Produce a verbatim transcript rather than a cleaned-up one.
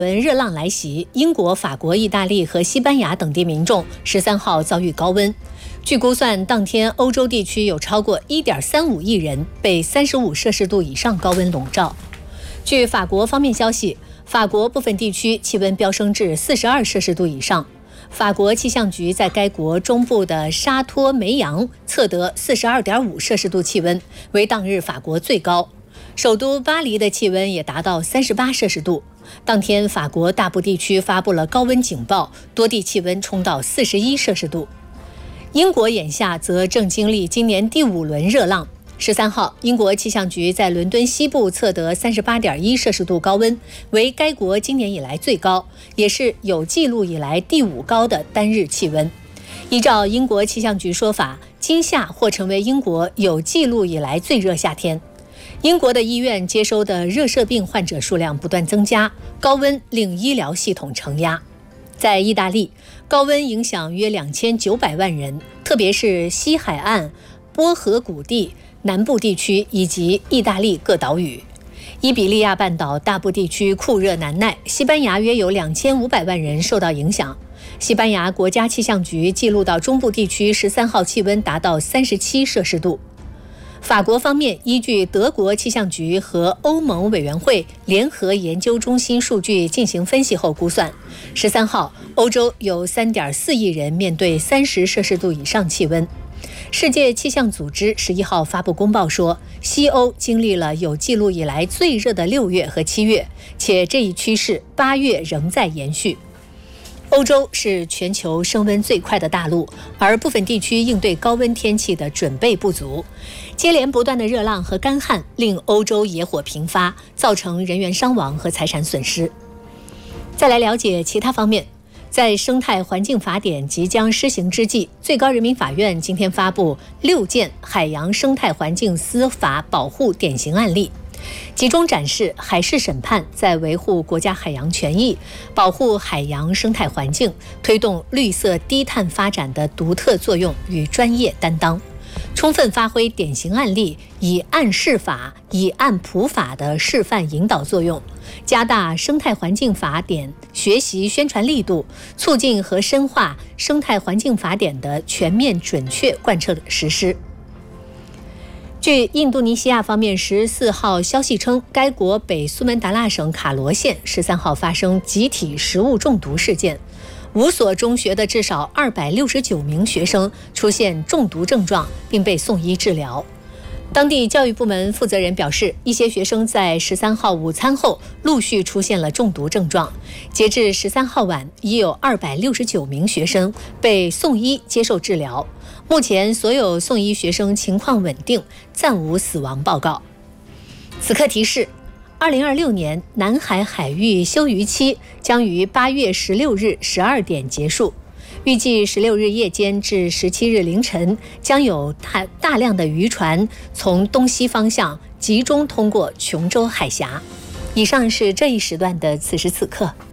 轮热浪来袭，英国、法国、意大利和西班牙等地民众十三号遭遇高温。据估算，当天欧洲地区有超过 一点三五亿人被三十五摄氏度以上高温笼罩。据法国方面消息，法国部分地区气温飙升至四十二摄氏度以上。法国气象局在该国中部的沙托梅扬测得 四十二点五摄氏度气温，为当日法国最高。首都巴黎的气温也达到三十八摄氏度。当天，法国大部地区发布了高温警报，多地气温冲到四十一摄氏度。英国眼下则正经历今年第五轮热浪。十三号，英国气象局在伦敦西部测得 三十八点一摄氏度高温，为该国今年以来最高，也是有记录以来第五高的单日气温。依照英国气象局说法，今夏或成为英国有记录以来最热夏天。英国的医院接收的热射病患者数量不断增加，高温令医疗系统承压。在意大利，高温影响约两千九百万人，特别是西海岸、波河谷地、南部地区以及意大利各岛屿。伊比利亚半岛大部地区酷热难耐，西班牙约有两千五百万人受到影响。西班牙国家气象局记录到中部地区十三号气温达到三十七摄氏度。法国方面依据德国气象局和欧盟委员会联合研究中心数据进行分析后估算，十三号欧洲有 三点四亿人面对三十摄氏度以上气温。世界气象组织十一号发布公报说，西欧经历了有记录以来最热的六月和七月，且这一趋势八月仍在延续。欧洲是全球升温最快的大陆，而部分地区应对高温天气的准备不足。接连不断的热浪和干旱令欧洲野火频发，造成人员伤亡和财产损失。再来了解其他方面，在生态环境法典即将施行之际，最高人民法院今天发布六件海洋生态环境司法保护典型案例，集中展示海事审判在维护国家海洋权益、保护海洋生态环境、推动绿色低碳发展的独特作用与专业担当，充分发挥典型案例以案示法、以案普法的示范引导作用，加大生态环境法典学习宣传力度，促进和深化生态环境法典的全面准确贯彻实施。据印度尼西亚方面十四号消息称，该国北苏门答腊省卡罗县十三号发生集体食物中毒事件，五所中学的至少二百六十九名学生出现中毒症状，并被送医治疗。当地教育部门负责人表示，一些学生在十三号午餐后陆续出现了中毒症状，截至十三号晚，已有二百六十九名学生被送医接受治疗。目前所有送医学生情况稳定，暂无死亡报告。此刻提示，二零二六年南海海域休渔期将于八月十六日十二点结束，预计十六日夜间至十七日凌晨将有大大量的渔船从东西方向集中通过琼州海峡。以上是这一时段的此时此刻。